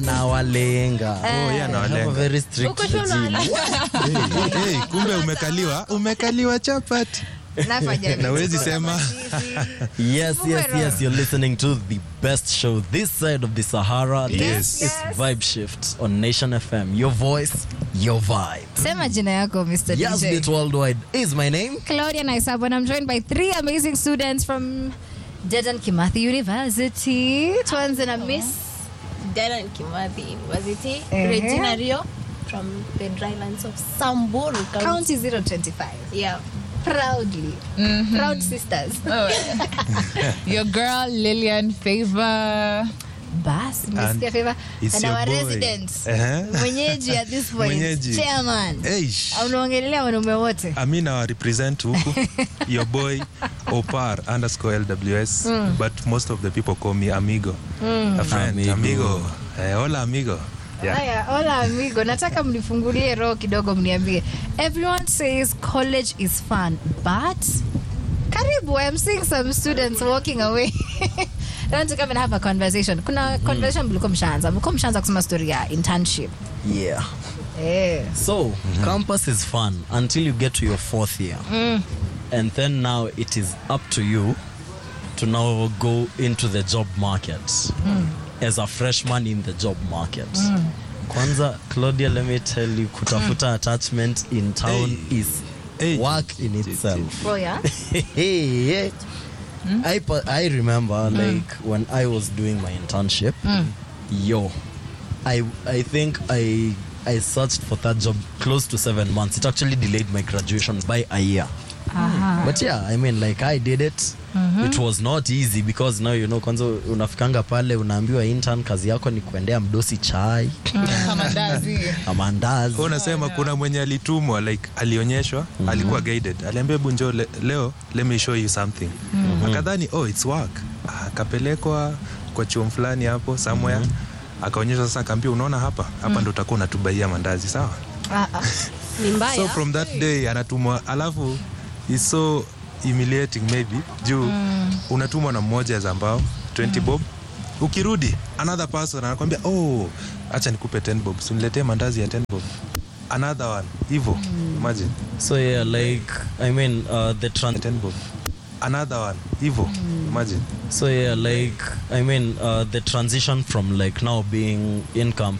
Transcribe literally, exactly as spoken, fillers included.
Nawalenga. Oh, yeah, nawalenga. Very strict regime. Hey, kumbe umekaliwa, umekaliwa chapati. Nawezi sema. Yes, yes, yes. You're listening to the best show this side of the Sahara. Yes. This is Vibe Shift on Nation F M. Your voice, your vibe. Sema jina yako, Mister Yes, D J. Bit Worldwide is my name. Claudia Naisabo, and I'm joined by three amazing students from Dedan Kimathi University. Tuanze na Miss Dedan Kimathi University. Uh-huh. Regina Rio from the drylands of Samburu County. County zero twenty-five. Yeah. Proudly. Mm-hmm. Proud sisters. Oh. Your girl Lillian Favor. Bas, Mister Favor. It's And your our boy. residents. Uh-huh. Mwenyeji at this point. Mwenyeji. Chairman. Eish. Unaongelea wanaume wote. Amina wa represent huku. Your boy Opar underscore L W S. Mm. But most of the people call me Amigo. Mm. A friend. Amigo. Amigo. Eh, hola Amigo. Yeah. Haya, hola amigo. Nataka mnifungulie roho kidogo mniambie. Everyone says college is fun, but karibu, I'm seeing some students walking away. I want to come and have a conversation. Kuna conversation mlikuwa mshaanza. Mlikuwa mshaanza kusema story ya internship. Yeah. Eh. So, mm-hmm. campus is fun until you get to your fourth year. Mm. And then now it is up to you to now go into the job market. Mm. As a freshman in the job market. Mm. Kwanza, Claudia, let me tell you, kutafuta mm. attachment in town hey. is hey. work in itself. Oh, yeah? hey, hey. Mm. I, I remember, mm. like, when I was doing my internship, mm. yo, I, I think I, I searched for that job close to seven months. It actually delayed my graduation by a year. Uh-huh. But yeah, I mean, like, I did it. Mm-hmm. It was not easy because now, you know, kwanza unafikanga pale unaambiwa intern kazi yako ni kuendea mdosi chai Amandazi amandazi. Unasema kuna mwenye alitumwa, like alionyeshwa, mm-hmm. alikuwa guided, aliambia bunjo le, leo let me show you something. Mm-hmm. Akadhani oh it's work, akapelekwa kwa chuo fulani hapo somewhere, mm-hmm. akaonyeshwa. Sasa akaambia unaona hapa hapa mm-hmm. ndo utakuwa unatubaia mandazi, sawa? Ah ah. Ni mbaya. So from that day anatumwa, alafu is so humiliating maybe juu mm. unatumwa na mmoja za ambao twenty mm. bob, ukirudi another person anakuambia oh acha nikupe ten bob, uniletee mandazi ya ten bob, another one hivyo. mm. Imagine. So yeah, like I mean uh, the trans ten bob, another one hivyo. mm. Imagine. So yeah, like I mean uh, the transition from like now being in camp